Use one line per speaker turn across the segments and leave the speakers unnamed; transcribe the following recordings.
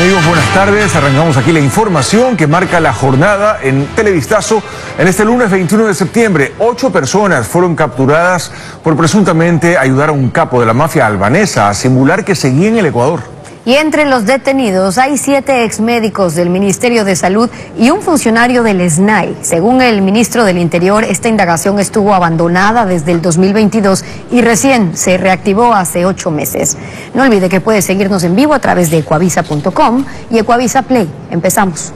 amigos? Buenas tardes. Arrancamos aquí la información que marca la jornada en Televistazo. En este lunes 21 de septiembre, 8 personas fueron capturadas por presuntamente ayudar a un capo de la mafia albanesa a simular que seguía en el Ecuador.
Y entre los detenidos hay 7 exmédicos del Ministerio de Salud y un funcionario del SNAI. Según el ministro del Interior, esta indagación estuvo abandonada desde el 2022 y recién se reactivó hace 8 meses. No olvide que puede seguirnos en vivo a través de ecuavisa.com y Ecuavisa Play. Empezamos.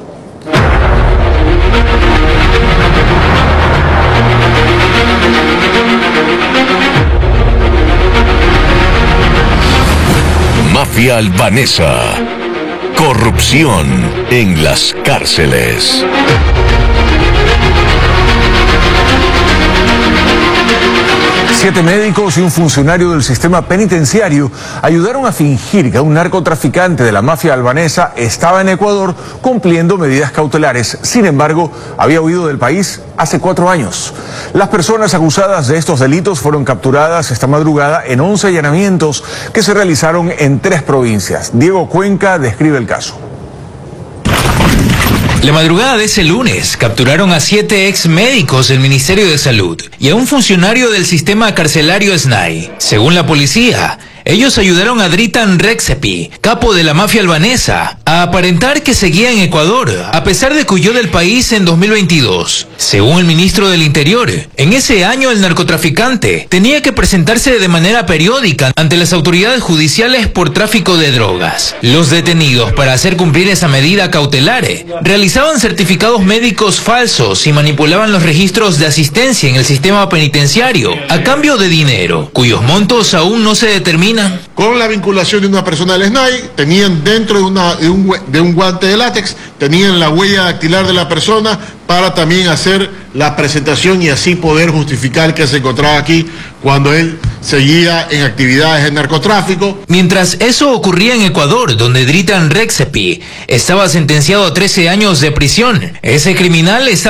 Mafia albanesa. Corrupción en las cárceles.
Siete médicos y un funcionario del sistema penitenciario ayudaron a fingir que un narcotraficante de la mafia albanesa estaba en Ecuador cumpliendo medidas cautelares. Sin embargo, había huido del país hace 4 años. Las personas acusadas de estos delitos fueron capturadas esta madrugada en 11 allanamientos que se realizaron en 3 provincias. Diego Cuenca describe el caso.
La madrugada de ese lunes capturaron a 7 ex médicos del Ministerio de Salud y a un funcionario del sistema carcelario SNAI. Según la policía, ellos ayudaron a Dritan Rexepi, capo de la mafia albanesa, a aparentar que seguía en Ecuador, a pesar de que huyó del país en 2022. Según el ministro del Interior, en ese año el narcotraficante tenía que presentarse de manera periódica ante las autoridades judiciales por tráfico de drogas. Los detenidos, para hacer cumplir esa medida cautelar, realizaban certificados médicos falsos y manipulaban los registros de asistencia en el sistema penitenciario a cambio de dinero, cuyos montos aún no se determinan.
Con la vinculación de una persona del SNAI, tenían dentro de un guante de látex, tenían la huella dactilar de la persona para también hacer la presentación y así poder justificar que se encontraba aquí cuando él seguía en actividades de narcotráfico.
Mientras eso ocurría en Ecuador, donde Dritan Rexepi estaba sentenciado a 13 años de prisión, ese criminal estaba